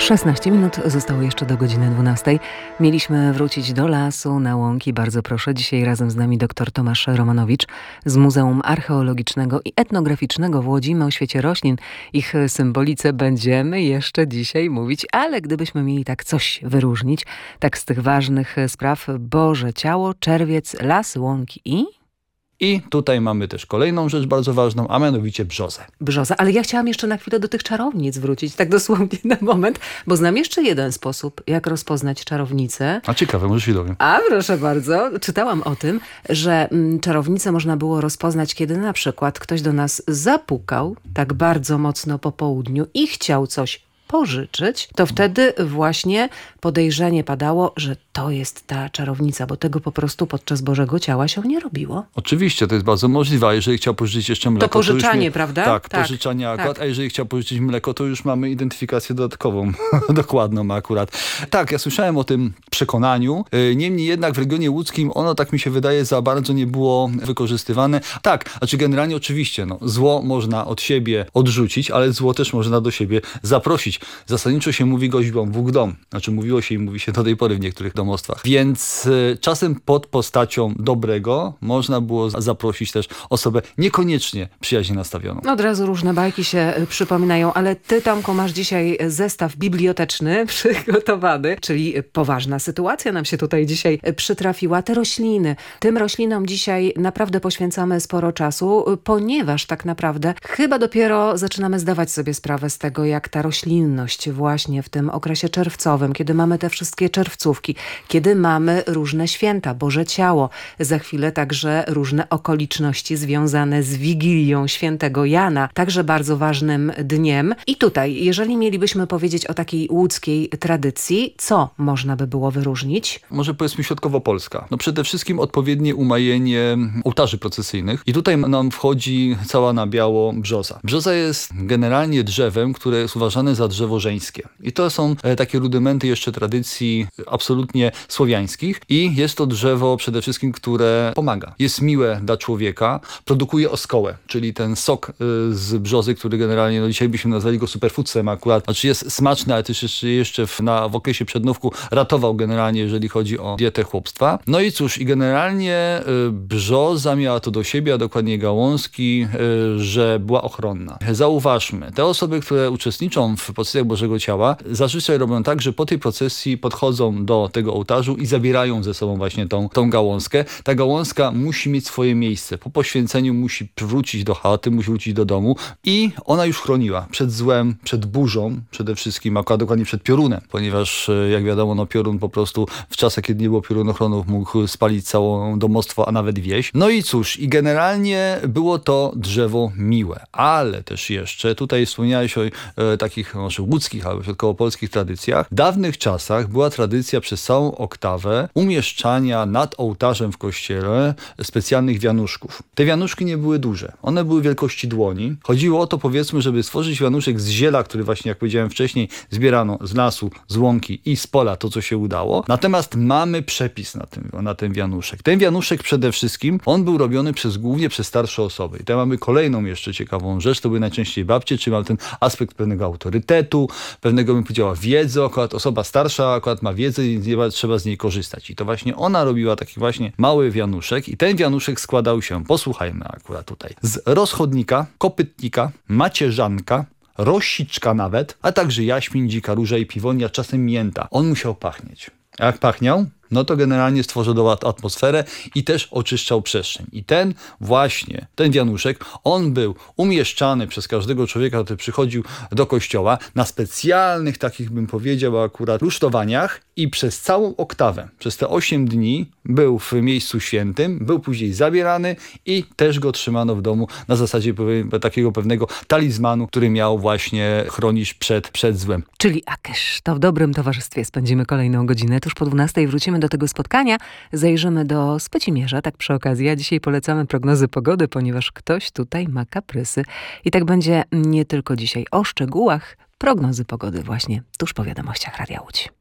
16 minut zostało jeszcze do godziny 12. Mieliśmy wrócić do lasu, na łąki. Bardzo proszę. Dzisiaj razem z nami dr Tomasz Romanowicz z Muzeum Archeologicznego i Etnograficznego w Łodzi. My o świecie roślin, ich symbolice będziemy jeszcze dzisiaj mówić, ale gdybyśmy mieli tak coś wyróżnić, tak z tych ważnych spraw: Boże Ciało, czerwiec, las, łąki I tutaj mamy też kolejną rzecz bardzo ważną, a mianowicie brzozę. Brzozę, ale ja chciałam jeszcze na chwilę do tych czarownic wrócić, tak dosłownie na moment, bo znam jeszcze jeden sposób, jak rozpoznać czarownicę. A ciekawe, może się dowiem. A proszę bardzo, czytałam o tym, że czarownicę można było rozpoznać, kiedy na przykład ktoś do nas zapukał tak bardzo mocno po południu i chciał coś pożyczyć, to wtedy właśnie podejrzenie padało, że to jest ta czarownica, bo tego po prostu podczas Bożego Ciała się nie robiło. Oczywiście, to jest bardzo możliwe, a jeżeli chciał pożyczyć jeszcze mleko... To pożyczanie, prawda? Tak, pożyczanie akurat, a jeżeli chciał pożyczyć mleko, to już mamy identyfikację dodatkową, dokładną akurat. Tak, ja słyszałem o tym przekonaniu, niemniej jednak w regionie łódzkim ono, tak mi się wydaje, za bardzo nie było wykorzystywane. Tak, znaczy generalnie oczywiście, zło można od siebie odrzucić, ale zło też można do siebie zaprosić. Zasadniczo się mówi goźbom Bóg dom. Znaczy mówiło się i mówi się do tej pory w niektórych domostwach. Więc czasem pod postacią dobrego można było zaprosić też osobę niekoniecznie przyjaźnie nastawioną. Od razu różne bajki się przypominają, ale ty, Tomku, masz dzisiaj zestaw biblioteczny przygotowany, czyli poważna sytuacja nam się tutaj dzisiaj przytrafiła. Te rośliny. Tym roślinom dzisiaj naprawdę poświęcamy sporo czasu, ponieważ tak naprawdę chyba dopiero zaczynamy zdawać sobie sprawę z tego, jak ta roślinność właśnie w tym okresie czerwcowym, kiedy mamy te wszystkie czerwcówki, kiedy mamy różne święta, Boże Ciało, za chwilę także różne okoliczności związane z Wigilią Świętego Jana, także bardzo ważnym dniem. I tutaj, jeżeli mielibyśmy powiedzieć o takiej łódzkiej tradycji, co można by było wyróżnić? Może powiedzmy Środkowopolska. Przede wszystkim odpowiednie umajenie ołtarzy procesyjnych i tutaj nam wchodzi cała na biało brzoza. Brzoza jest generalnie drzewem, które jest uważane za drzewo żeńskie. I to są takie rudymenty jeszcze tradycji absolutnie słowiańskich i jest to drzewo przede wszystkim, które pomaga. Jest miłe dla człowieka, produkuje oskołę, czyli ten sok z brzozy, który generalnie, dzisiaj byśmy nazwali go superfoodsem akurat, znaczy jest smaczny, ale też jeszcze w okresie przednówku ratował generalnie, jeżeli chodzi o dietę chłopstwa. No i cóż, i generalnie brzoza miała to do siebie, a dokładnie gałązki, że była ochronna. Zauważmy, te osoby, które uczestniczą w procesjach Bożego Ciała, zazwyczaj robią tak, że po tej procesji podchodzą do tego ołtarzu i zabierają ze sobą właśnie tą gałązkę. Ta gałązka musi mieć swoje miejsce. Po poświęceniu musi wrócić do chaty, musi wrócić do domu i ona już chroniła przed złem, przed burzą przede wszystkim, akurat dokładnie przed piorunem, ponieważ jak wiadomo, piorun po prostu w czasach, kiedy nie było piorunochronów, mógł spalić całe domostwo, a nawet wieś. No i cóż, i generalnie było to drzewo miłe, ale też jeszcze, tutaj wspomniałeś o takich może łódzkich albo środkowopolskich tradycjach. W dawnych czasach była tradycja przez całą oktawę umieszczania nad ołtarzem w kościele specjalnych wianuszków. Te wianuszki nie były duże. One były wielkości dłoni. Chodziło o to, powiedzmy, żeby stworzyć wianuszek z ziela, który właśnie, jak powiedziałem wcześniej, zbierano z lasu, z łąki i z pola, to co się udało. Natomiast mamy przepis na ten wianuszek. Ten wianuszek przede wszystkim, on był robiony głównie przez starsze osoby. I tutaj mamy kolejną jeszcze ciekawą rzecz, to były najczęściej babcie, czyli mamy ten aspekt pewnego autorytetu, pewnego, bym powiedziała, wiedzy. Akurat osoba starsza akurat ma wiedzę i trzeba z niej korzystać. I to właśnie ona robiła taki właśnie mały wianuszek i ten wianuszek składał się, posłuchajmy akurat tutaj, z rozchodnika, kopytnika, macierzanka, rosiczka nawet, a także jaśmin, dzika róża i piwonia, czasem mięta. On musiał pachnieć. A jak pachniał? No to generalnie stworzył atmosferę i też oczyszczał przestrzeń. I ten wianuszek, on był umieszczany przez każdego człowieka, który przychodził do kościoła na specjalnych takich, bym powiedział, akurat rusztowaniach i przez całą oktawę, przez te 8 dni był w miejscu świętym, był później zabierany i też go trzymano w domu na zasadzie takiego pewnego talizmanu, który miał właśnie chronić przed złem. Czyli to w dobrym towarzystwie spędzimy kolejną godzinę. Tuż po 12 wrócimy do tego spotkania, zajrzymy do Spycimierza, tak przy okazji. A dzisiaj polecamy prognozy pogody, ponieważ ktoś tutaj ma kaprysy. I tak będzie nie tylko dzisiaj. O szczegółach prognozy pogody właśnie tuż po wiadomościach Radia Łódź.